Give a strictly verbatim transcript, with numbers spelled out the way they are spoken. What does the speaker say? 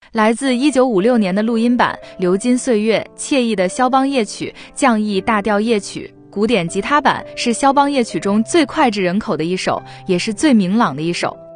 来自一九五六年的录音版，流金岁月，惬意的肖邦夜曲，降 E 大调夜曲，古典吉他版是肖邦夜曲中最脍炙人口的一首，也是最明朗的一首。